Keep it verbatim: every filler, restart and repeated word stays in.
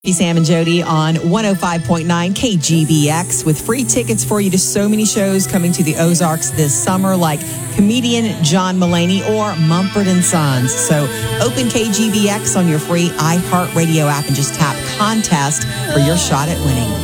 Sam and Jody on one oh five point nine K G B X with free tickets for you to so many shows coming to the Ozarks this summer, like comedian John Mulaney or Mumford and Sons. So open K G B X on your free iHeartRadio app and just tap contest for your shot at winning.